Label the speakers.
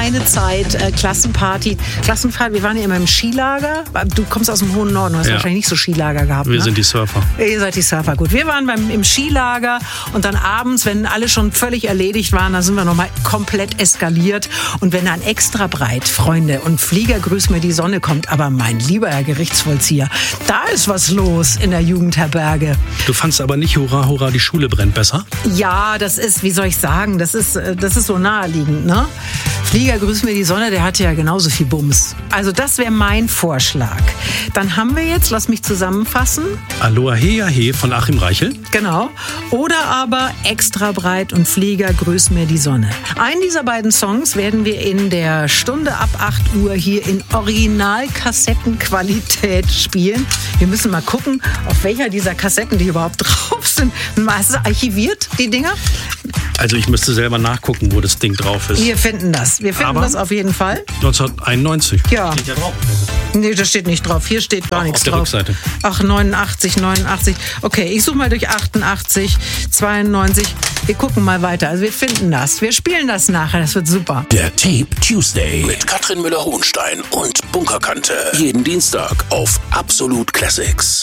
Speaker 1: meine Zeit, Klassenparty, wir waren ja immer im Skilager. Du kommst aus dem hohen Norden, du hast wahrscheinlich nicht so Skilager gehabt.
Speaker 2: Wir sind die Surfer.
Speaker 1: Ihr seid die Surfer, gut. Wir waren im Skilager und dann abends, wenn alle schon völlig erledigt waren, dann sind wir nochmal komplett eskaliert. Und wenn dann extra breit, Freunde, und Flieger grüß mir die Sonne kommt, aber mein lieber Herr Gerichtsvollzieher, da ist was los in der Jugendherberge.
Speaker 2: Du fandst aber nicht hurra, hurra, die Schule brennt besser?
Speaker 1: Ja, das ist, wie soll ich sagen, das ist so naheliegend, ne? Flieger grüß mir die Sonne, der hatte ja genauso viel Bums. Also das wäre mein Vorschlag. Dann haben wir jetzt, lass mich zusammenfassen.
Speaker 2: Aloha Hea He von Achim Reichel.
Speaker 1: Genau. Oder aber Extra breit und Flieger grüß mir die Sonne. Einen dieser beiden Songs werden wir in der Stunde ab 8 Uhr hier in Original-Kassettenqualität spielen. Wir müssen mal gucken, auf welcher dieser Kassetten die überhaupt drauf sind. Hast du archiviert, die Dinger?
Speaker 2: Also ich müsste selber nachgucken, wo das Ding drauf ist.
Speaker 1: Wir finden das. Wir finden das auf jeden Fall.
Speaker 2: 1991.
Speaker 1: Ja.
Speaker 2: Steht ja drauf.
Speaker 1: Nee, das steht nicht drauf. Hier steht gar nichts drauf.
Speaker 2: Auf der Rückseite.
Speaker 1: Ach, 89. Okay, ich suche mal durch 88, 92. Wir gucken mal weiter. Also wir finden das. Wir spielen das nachher. Das wird super.
Speaker 3: Der Tape Tuesday mit Katrin Müller-Hohenstein und Bunkerkante. Jeden Dienstag auf Absolut Classics.